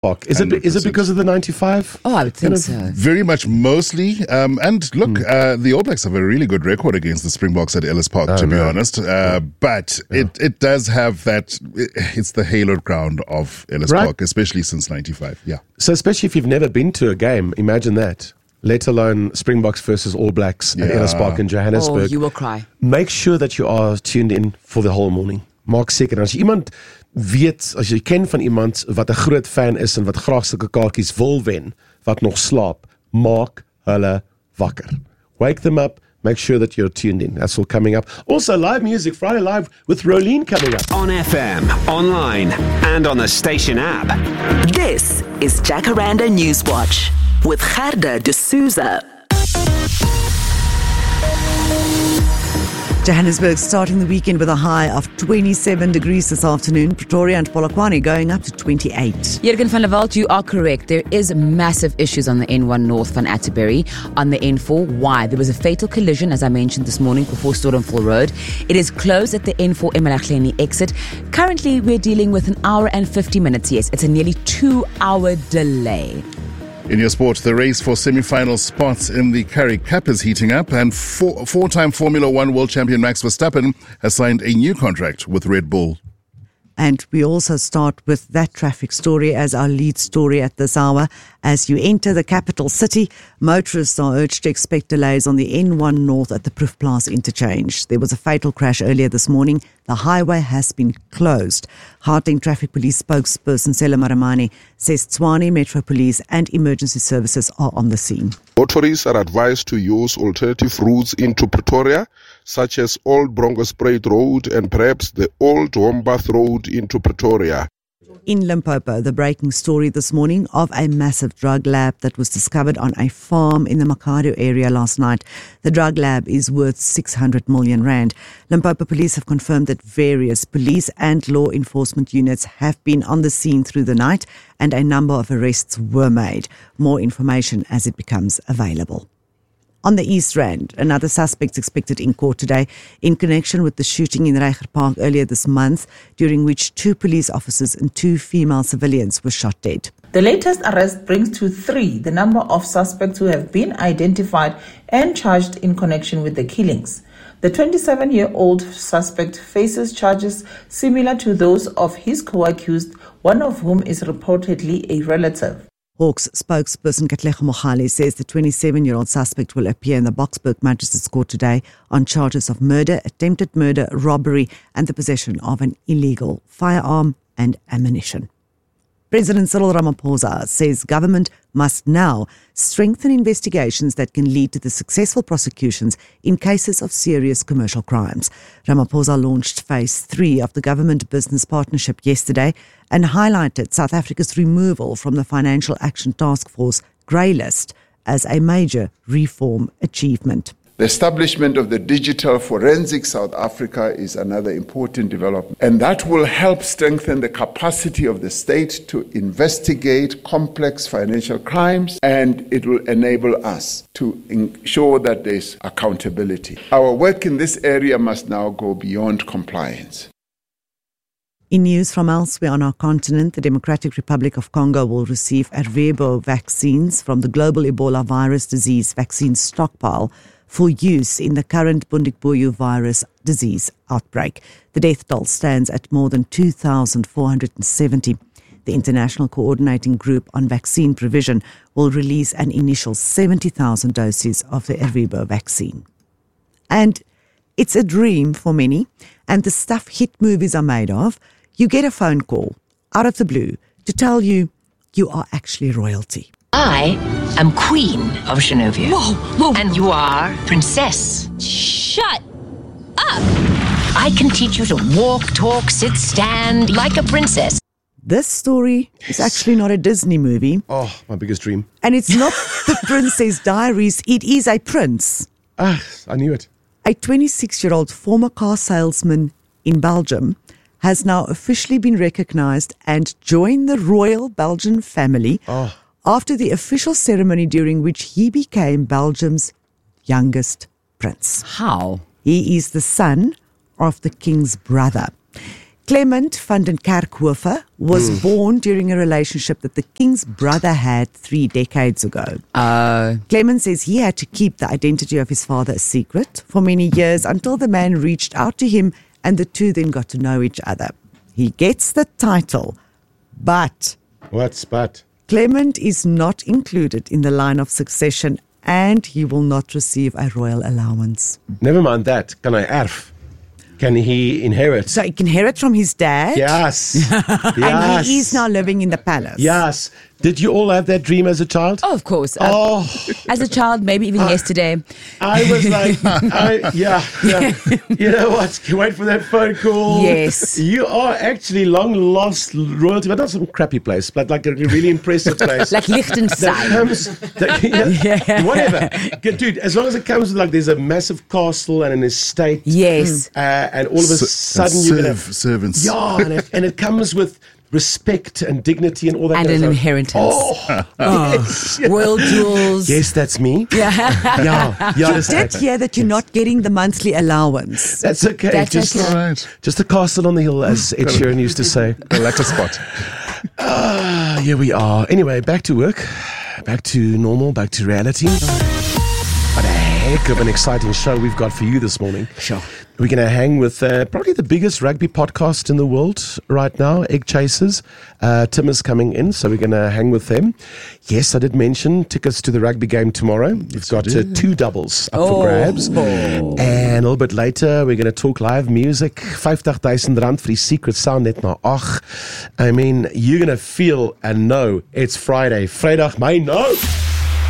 Is it because of the 95? Oh, I would think so. Very much, mostly. And look, the All Blacks have a really good record against the Springboks at Ellis Park, to be honest. But it does have that, it's the hallowed ground of Ellis Park, especially since 95. Yeah. So especially if you've never been to a game, imagine that. Let alone Springboks versus All Blacks at Ellis Park in Johannesburg. Oh, you will cry. Make sure that you are tuned in for the whole morning. Maak seker, as jy iemand weet, as jy ken van iemand wat 'n groot fan is en wat graag sulke kaartjies wil wen, wat nog slaap, maak hulle wakker. Wake them up, make sure that you're tuned in. That's all coming up. Also, live music, Friday Live with Rolene coming up. On FM, online, and on the station app. This is Jacaranda Newswatch with Gerda de Souza. Johannesburg starting the weekend with a high of 27 degrees this afternoon. Pretoria and Polokwane going up to 28. Jurgen van der Walt, you are correct. There is massive issues on the N1 North van Atterbury. On the N4, why? There was a fatal collision, as I mentioned this morning, before Storenville Road. It is closed at the N4 Emalahleni exit. Currently, we're dealing with an hour and 50 minutes. Yes, it's a nearly 2-hour delay. In your sport, the race for semi-final spots in the Currie Cup is heating up, and four-time Formula One world champion Max Verstappen has signed a new contract with Red Bull. And we also start with that traffic story as our lead story at this hour. As you enter the capital city, motorists are urged to expect delays on the N1 North at the Proefplaas interchange. There was a fatal crash earlier this morning. The highway has been closed. Gauteng Traffic Police spokesperson Sela Maramani says Tshwane Metro Police and emergency services are on the scene. Motorists are advised to use alternative routes into Pretoria, such as Old Bronkhorstspruit Road and perhaps the Old Wombath Road into Pretoria. In Limpopo, the breaking story this morning of a massive drug lab that was discovered on a farm in the Makado area last night. The drug lab is worth 600 million rand. Limpopo police have confirmed that various police and law enforcement units have been on the scene through the night and a number of arrests were made. More information as it becomes available. On the East Rand, another suspect expected in court today in connection with the shooting in Reiger Park earlier this month, during which 2 police officers and 2 female civilians were shot dead. The latest arrest brings to 3 the number of suspects who have been identified and charged in connection with the killings. The 27-year-old suspect faces charges similar to those of his co-accused, one of whom is reportedly a relative. Hawks spokesperson Katlego Mogale says the 27-year-old suspect will appear in the Boksburg Magistrates Court today on charges of murder, attempted murder, robbery and the possession of an illegal firearm and ammunition. President Cyril Ramaphosa says government must now strengthen investigations that can lead to the successful prosecutions in cases of serious commercial crimes. Ramaphosa launched Phase 3 of the Government Business Partnership yesterday and highlighted South Africa's removal from the Financial Action Task Force grey list as a major reform achievement. The establishment of the Digital Forensic South Africa is another important development, and that will help strengthen the capacity of the state to investigate complex financial crimes, and it will enable us to ensure that there's accountability. Our work in this area must now go beyond compliance. In news from elsewhere on our continent, the Democratic Republic of Congo will receive Ervebo vaccines from the global Ebola virus disease vaccine stockpile for use in the current Bundibugyo virus disease outbreak. The death toll stands at more than 2,470. The International Coordinating Group on Vaccine Provision will release an initial 70,000 doses of the Ervebo vaccine. And it's a dream for many, and the stuff hit movies are made of. You get a phone call out of the blue to tell you you are actually royalty. I am Queen of Genovia. Whoa. And you are Princess. Shut up! I can teach you to walk, talk, sit, stand like a princess. This story is actually not a Disney movie. Oh, my biggest dream. And it's not the Princess Diaries. It is a prince. Ah, I knew it. A 26-year-old former car salesman in Belgium has now officially been recognized and joined the royal Belgian family after the official ceremony during which he became Belgium's youngest prince. How? He is the son of the king's brother. Clement van den Kerkhofer was born during a relationship that the king's brother had 3 decades ago. Clement says he had to keep the identity of his father a secret for many years until the man reached out to him and the two then got to know each other. He gets the title, but What's but? Clement is not included in the line of succession and he will not receive a royal allowance. Never mind that. Can I erf? Can he inherit? So he can inherit from his dad. Yes. And Yes. he is now living in the palace. Yes. Did you all have that dream as a child? Oh, of course. Oh, As a child, maybe even yesterday. I was like, yeah. You know what? Can you wait for that phone call? Yes. You are actually long lost royalty, but not some crappy place, but like a really impressive place. Like that Liechtenstein. comes, whatever. Good, dude, as long as it comes with like there's a massive castle and an estate. Yes. And all of a sudden you're going to. servants. Yeah, and it comes with respect and dignity and all that. And kind an of inheritance. stuff. Yes. Royal jewels. Yes, that's me. Yeah. I did hear that you're not getting the monthly allowance. That's okay. That's just, okay. All right. just a castle on the hill, as Ed Sheeran used to say. The latter spot. Here we are. Anyway, back to work, back to normal, back to reality. What a heck of an exciting show we've got for you this morning. Sure. We're going to hang with probably the biggest rugby podcast in the world right now, Egg Chasers. Tim is coming in, so we're going to hang with them. Yes, I did mention tickets to the rugby game tomorrow. We've got 2 doubles up for grabs. And a little bit later, we're going to talk live music. 50,000 rand for the Secret Sound net na 8. I mean, you're going to feel and know it's Friday. Vrydag, my no!